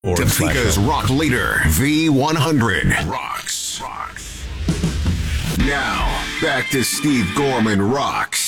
Topeka's rock leader, V100 rocks. Now, back to Steve Gorman Rocks.